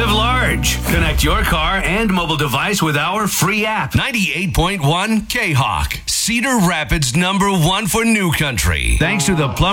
Live large. Connect your car and mobile device with our free app. 98.1 K-Hawk, Cedar Rapids #1 for New Country. Thanks to the Plum